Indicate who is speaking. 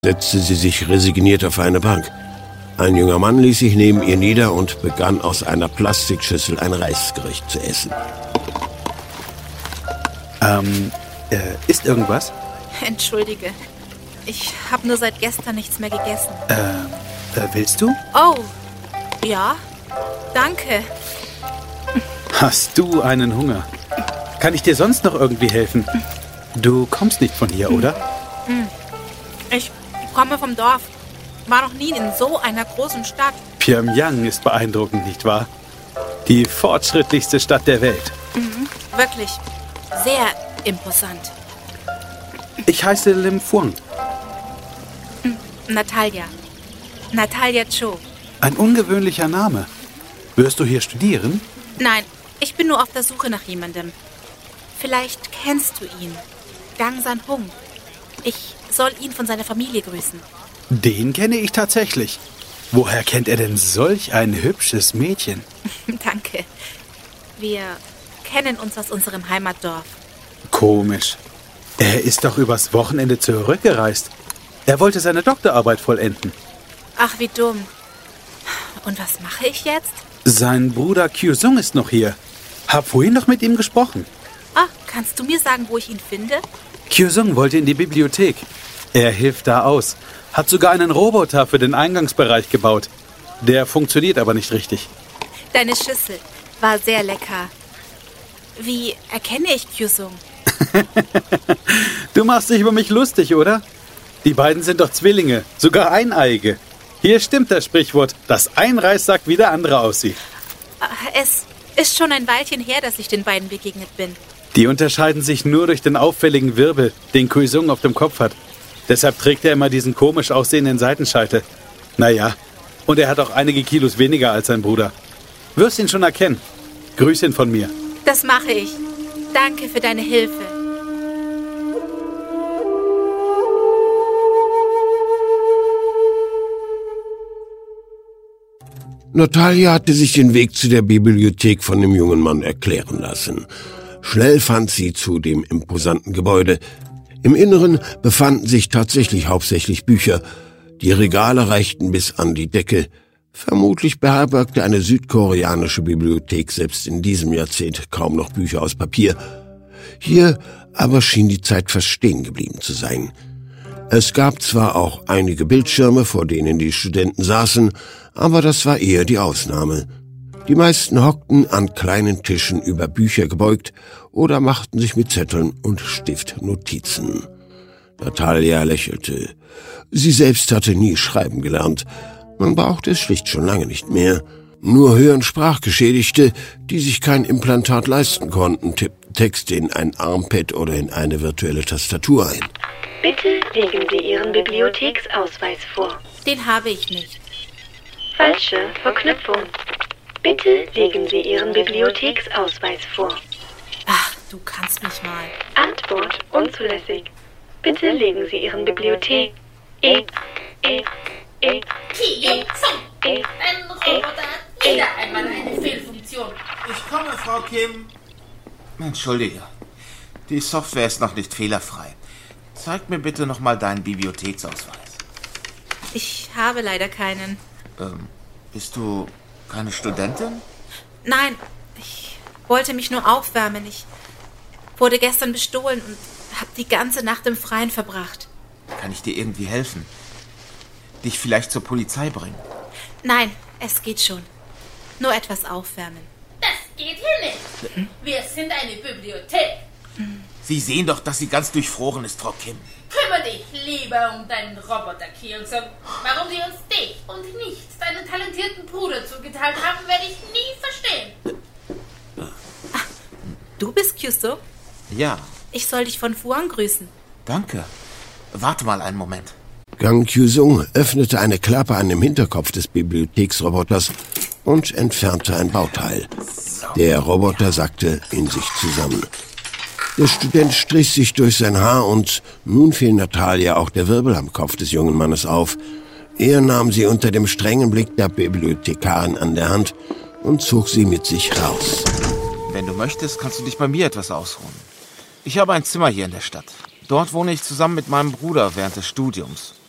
Speaker 1: setzte sie sich resigniert auf eine Bank. Ein junger Mann ließ sich neben ihr nieder und begann aus einer Plastikschüssel ein Reisgericht zu essen.
Speaker 2: Ist irgendwas?
Speaker 3: Entschuldige, ich habe nur seit gestern nichts mehr gegessen.
Speaker 2: Willst du?
Speaker 3: Oh, ja, danke.
Speaker 2: Hast du einen Hunger? Kann ich dir sonst noch irgendwie helfen? Du kommst nicht von hier, oder?
Speaker 3: Ich komme vom Dorf. War noch nie in so einer großen Stadt.
Speaker 2: Pyongyang ist beeindruckend, nicht wahr? Die fortschrittlichste Stadt der Welt.
Speaker 3: Wirklich sehr imposant.
Speaker 2: Ich heiße Lim Phuong.
Speaker 3: Natalia. Natalia Cho.
Speaker 2: Ein ungewöhnlicher Name. Wirst du hier studieren?
Speaker 3: Nein, ich bin nur auf der Suche nach jemandem. Vielleicht kennst du ihn. Gang San-hung. Ich soll ihn von seiner Familie grüßen.
Speaker 2: Den kenne ich tatsächlich. Woher kennt er denn solch ein hübsches Mädchen?
Speaker 3: Danke. Wir kennen uns aus unserem Heimatdorf.
Speaker 2: Komisch. Er ist doch übers Wochenende zurückgereist. Er wollte seine Doktorarbeit vollenden.
Speaker 3: Ach, wie dumm. Und was mache ich jetzt?
Speaker 2: Sein Bruder Kyu-sung ist noch hier. Hab vorhin noch mit ihm gesprochen.
Speaker 3: Ah, kannst du mir sagen, wo ich ihn finde?
Speaker 2: Kyu-sung wollte in die Bibliothek. Er hilft da aus. Hat sogar einen Roboter für den Eingangsbereich gebaut. Der funktioniert aber nicht richtig.
Speaker 3: Deine Schüssel war sehr lecker. Wie erkenne ich Kyu-sung?
Speaker 2: Du machst dich über mich lustig, oder? Die beiden sind doch Zwillinge, sogar Eineige. Hier stimmt das Sprichwort, dass ein Reis sagt, wie der andere aussieht.
Speaker 3: Es ist schon ein Weilchen her, dass ich den beiden begegnet bin.
Speaker 2: Die unterscheiden sich nur durch den auffälligen Wirbel, den Kyu-sung auf dem Kopf hat. Deshalb trägt er immer diesen komisch aussehenden Seitenscheitel. Naja, und er hat auch einige Kilos weniger als sein Bruder. Wirst ihn schon erkennen. Grüß ihn von mir.
Speaker 3: Das mache ich. Danke für deine Hilfe.
Speaker 1: Natalia hatte sich den Weg zu der Bibliothek von dem jungen Mann erklären lassen. Schnell fand sie zu dem imposanten Gebäude. Im Inneren befanden sich tatsächlich hauptsächlich Bücher. Die Regale reichten bis an die Decke. Vermutlich beherbergte eine südkoreanische Bibliothek selbst in diesem Jahrzehnt kaum noch Bücher aus Papier. Hier aber schien die Zeit fast stehen geblieben zu sein. Es gab zwar auch einige Bildschirme, vor denen die Studenten saßen, aber das war eher die Ausnahme. Die meisten hockten an kleinen Tischen über Bücher gebeugt oder machten sich mit Zetteln und Stift Notizen. Natalia lächelte. Sie selbst hatte nie schreiben gelernt. Man brauchte es schlicht schon lange nicht mehr. Nur Hör- und Sprachgeschädigte, die sich kein Implantat leisten konnten, tippten Texte in ein Armpad oder in eine virtuelle Tastatur ein.
Speaker 4: Bitte legen Sie Ihren Bibliotheksausweis vor.
Speaker 3: Den habe ich nicht.
Speaker 4: Falsche Verknüpfung. Bitte legen Sie Ihren Bibliotheksausweis vor.
Speaker 3: Ach, du kannst mich mal.
Speaker 4: Antwort unzulässig. Bitte legen Sie Ihren Bibliothek.
Speaker 5: Kyu-sung, ein Roboter hat wieder einmal eine Fehlfunktion.
Speaker 6: Ich komme, Frau Kim. Entschuldige, die Software ist noch nicht fehlerfrei. Zeig mir bitte nochmal deinen Bibliotheksausweis.
Speaker 3: Ich habe leider keinen.
Speaker 6: Bist du keine Studentin?
Speaker 3: Nein, ich wollte mich nur aufwärmen. Ich wurde gestern bestohlen und habe die ganze Nacht im Freien verbracht.
Speaker 6: Kann ich dir irgendwie helfen? Dich vielleicht zur Polizei bringen?
Speaker 3: Nein, es geht schon. Nur etwas aufwärmen.
Speaker 5: Das geht hier nicht. Wir sind eine Bibliothek.
Speaker 6: Sie sehen doch, dass sie ganz durchfroren ist, Frau Kim.
Speaker 5: Kümmere dich lieber um deinen Roboter, Kyu-sung. Warum sie uns dich und nicht deinen talentierten Bruder zugeteilt haben, werde ich nie verstehen.
Speaker 3: Du bist Kyu-sung?
Speaker 6: Ja,
Speaker 3: Ich soll dich von Phuong grüßen.
Speaker 6: danke. Warte mal einen Moment.
Speaker 1: Gang Kyu-sung öffnete eine Klappe an dem Hinterkopf des Bibliotheksroboters und entfernte ein Bauteil. Der Roboter sackte in sich zusammen. Der Student strich sich durch sein Haar und nun fiel Natalia auch der Wirbel am Kopf des jungen Mannes auf. Er nahm sie unter dem strengen Blick der Bibliothekarin an der Hand und zog sie mit sich raus.
Speaker 6: Wenn du möchtest, kannst du dich bei mir etwas ausruhen. Ich habe ein Zimmer hier in der Stadt. Dort wohne ich zusammen mit meinem Bruder während des Studiums.